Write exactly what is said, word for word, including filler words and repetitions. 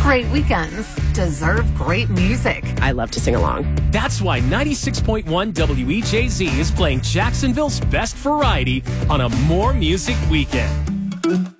Great weekends deserve great music. I love to sing along. That's why ninety-six point one W E J Z is playing Jacksonville's best variety on a More Music Weekend.